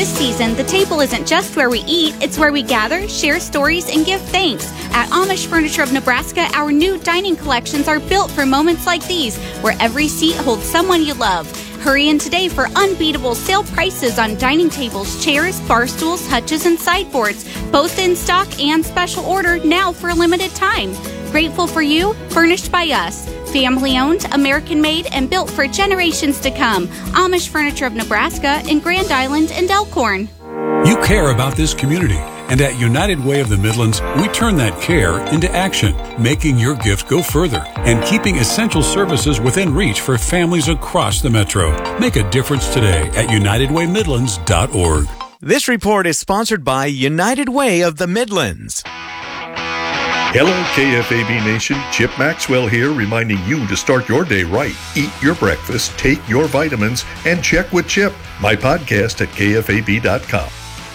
This season, the table isn't just where we eat, it's where we gather, share stories, and give thanks. At Amish Furniture of Nebraska, our new dining collections are built for moments like these, where every seat holds someone you love. Hurry in today for unbeatable sale prices on dining tables, chairs, bar stools, hutches, and sideboards. Both in stock and special order now for a limited time. Grateful for you, furnished by us. Family owned, American made, and built for generations to come. Amish Furniture of Nebraska in Grand Island and Elkhorn. You care about this community, and at United Way of the Midlands, we turn that care into action, making your gift go further and keeping essential services within reach for families across the metro. Make a difference today at UnitedWayMidlands.org. This report is sponsored by United Way of the Midlands. Hello, KFAB Nation. Chip Maxwell here, reminding you to start your day right. Eat your breakfast, take your vitamins, and check with Chip, my podcast at KFAB.com.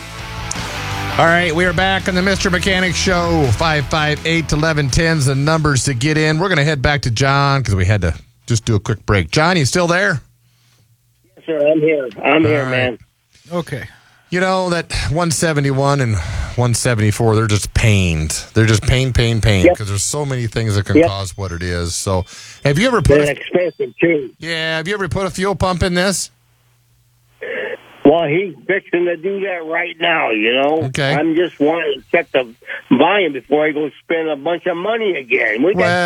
All right, we are back on the Mr. Mechanic Show. 558-1110's the numbers to get in. We're going to head back to John because we had to just do a quick break. John, you still there? Yes, sir. I'm here. I'm here, man. Okay. You know, that 171 and 174, they're just pained. They're just pain, because there's so many things that can cause what it is. So, have you ever put... They're expensive, too. Yeah, have you ever put a fuel pump in this? Well, he's fixing to do that right now, you know. Okay. I'm just wanting to check the volume before I go spend a bunch of money again.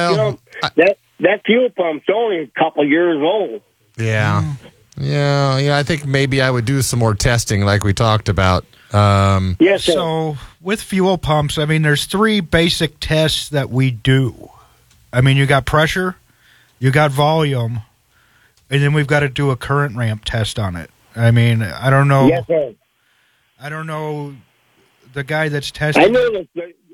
That fuel pump's only a couple years old. Yeah. Yeah, I think maybe I would do some more testing like we talked about. Yes, sir. So with fuel pumps, I mean, there's three basic tests that we do. I mean, you got pressure, you got volume, and then we've got to do a current ramp test on it. I mean, I don't know. Yes, sir. I don't know the guy that's testing. I know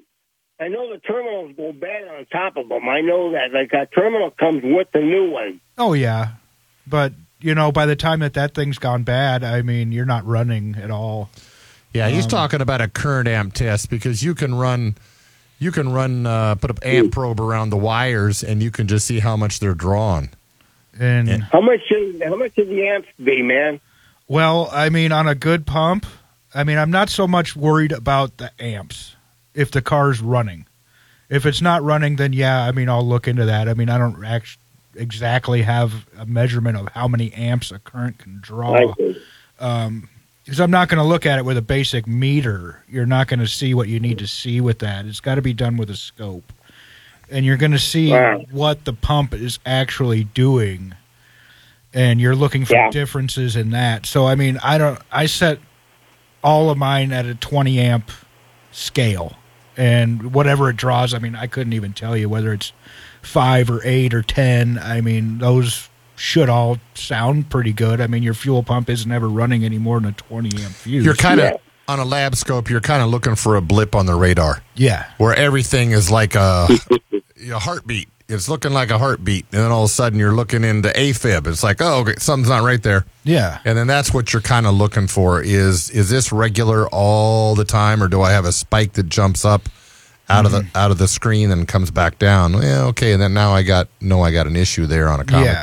the terminals go bad on top of them. I know that. Like, that terminal comes with the new one. Oh, yeah. But... you know, by the time that thing's gone bad, I mean, you're not running at all. Yeah, he's talking about a current amp test because you can put an amp probe around the wires and you can just see how much they're drawing. And how much should the amps be, man? Well, I mean, on a good pump, I mean, I'm not so much worried about the amps if the car's running. If it's not running, then yeah, I mean, I'll look into that. I mean, I don't exactly have a measurement of how many amps a current can draw. Because I'm not going to look at it with a basic meter. You're not going to see what you need to see with that. It's got to be done with a scope. And you're going to see what the pump is actually doing. And you're looking for differences in that. So, I mean, I set all of mine at a 20 amp scale. And whatever it draws, I mean, I couldn't even tell you whether it's 5 or 8 or 10. I mean, those should all sound pretty good. I mean, your fuel pump isn't ever running any more than a 20 amp fuse. You're kind of, on a lab scope, you're kind of looking for a blip on the radar. Yeah. Where everything is like a heartbeat. It's looking like a heartbeat. And then all of a sudden you're looking into AFib. It's like, oh, okay, something's not right there. Yeah. And then that's what you're kind of looking for. Is this regular all the time, or do I have a spike that jumps up out of the screen and comes back down? Yeah, okay. And then now I got an issue there on a common